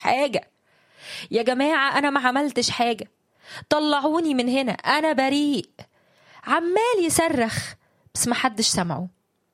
حاجة، يا جماعة أنا ما عملتش حاجة، طلعوني من هنا، أنا بريء. عمال يصرخ بس ما حدش سمعه،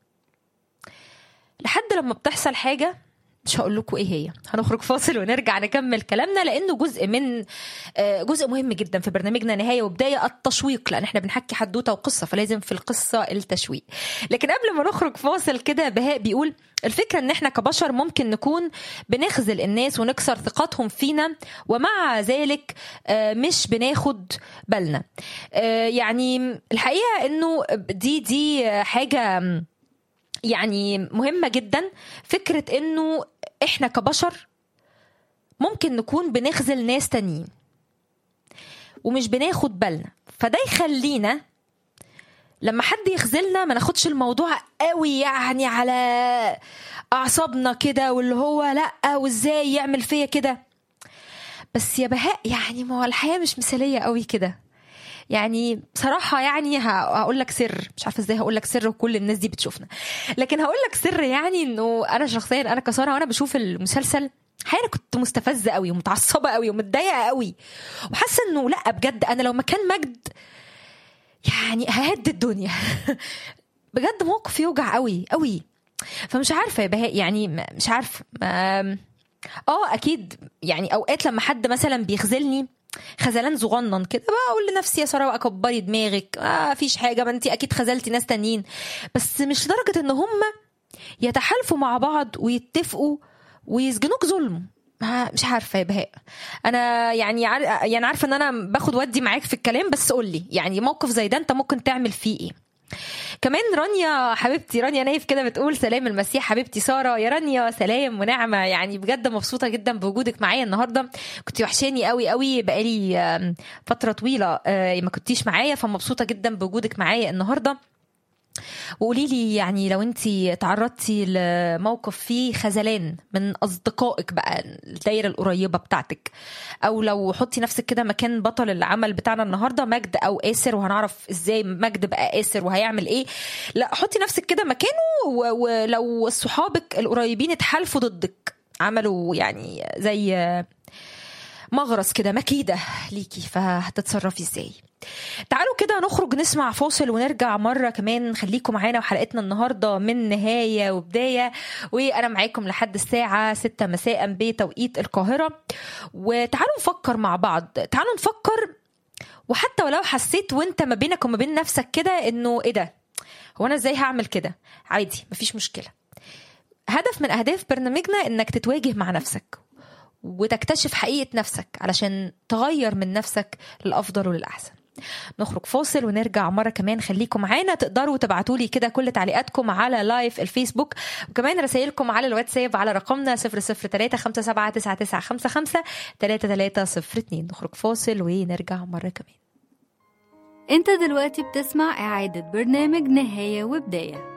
لحد لما بتحصل حاجة مش هقول لكم ايه هي. هنخرج فاصل ونرجع نكمل كلامنا، لانه جزء مهم جدا في برنامجنا نهاية وبداية، التشويق، لان احنا بنحكي حدوتة وقصة، فلازم في القصة التشويق. لكن قبل ما نخرج فاصل كده، بهاء بيقول الفكرة ان احنا كبشر ممكن نكون بنخذل الناس ونكسر ثقتهم فينا، ومع ذلك مش بناخد بالنا. يعني الحقيقة انه دي حاجة يعني مهمة جدا، فكرة انه احنا كبشر ممكن نكون بنخذل ناس تانيين ومش بناخد بالنا. فده يخلينا لما حد يخذلنا ما ناخدش الموضوع قوي يعني على اعصابنا كده، واللي هو لا وازاي يعمل فيا كده. بس يا بهاء يعني ما هو الحياة مش مثالية قوي كده. يعني بصراحة يعني هقول لك سر، مش عارفة ازاي هقول لك سر وكل الناس دي بتشوفنا، لكن هقول لك سر. يعني انه انا شخصيا، انا كسارة، وانا بشوف المسلسل حقيقة كنت مستفزة قوي ومتعصبة قوي ومتضايقة قوي، وحاسة انه لا بجد انا لو مكان مجد يعني ههد الدنيا. بجد موقف يوجع قوي قوي. فمش عارفة يا بهاء، يعني مش عارفة. اكيد يعني اوقات لما حد مثلا بيخذلني خذلان صغنن كده بقول لنفسي يا ساره بقى كبري دماغك، فيش حاجه، ما انت اكيد خذلتي ناس تانيين. بس مش لدرجه ان هم يتحالفوا مع بعض ويتفقوا ويسجنوك ظلم. مش عارفه يا بهاء، انا يعني عارفه ان انا باخد ودي معاك في الكلام، بس قولي يعني موقف زي ده انت ممكن تعمل فيه ايه؟ كمان رانيا حبيبتي، رانيا نايف كده بتقول سلام المسيح حبيبتي سارة. يا رانيا سلام ونعمة، يعني بجد مبسوطة جدا بوجودك معايا النهاردة. كنت وحشاني قوي قوي، بقالي فترة طويلة ما كنتيش معايا، فمبسوطة جدا بوجودك معايا النهاردة. وقولي لي يعني لو انتي تعرضتي لموقف فيه خذلان من اصدقائك بقى، الدايره القريبه بتاعتك، او لو حطي نفسك كده مكان بطل العمل بتاعنا النهارده مجد او آسر، وهنعرف ازاي مجد بقى آسر وهيعمل ايه. لا حطي نفسك كده مكانه، ولو صحابك القريبين اتحالفوا ضدك، عملوا يعني زي مغرس كده مكيده ليكي، فهتتصرفي ازاي؟ تعالوا كده نخرج نسمع فاصل ونرجع مرة كمان. خليكم معانا وحلقتنا النهاردة من نهاية وبداية، وأنا معاكم لحد الساعة 6 مساء بتوقيت القاهرة. وتعالوا نفكر مع بعض، تعالوا نفكر. وحتى ولو حسيت وانت ما بينك وما بين نفسك كده انه ايه ده، هو انا ازاي هعمل كده، عادي مفيش مشكلة. هدف من أهداف برنامجنا انك تتواجه مع نفسك وتكتشف حقيقة نفسك علشان تغير من نفسك للأفضل وللأحسن. نخرج فاصل ونرجع مرة كمان. خليكم معانا، تقدروا تبعتوا لي كده كل تعليقاتكم على لايف الفيسبوك، وكمان رسائلكم على الواتساب على رقمنا 003-5799-55-3302. نخرج فاصل ونرجع مرة كمان. انت دلوقتي بتسمع إعادة برنامج نهاية وبداية.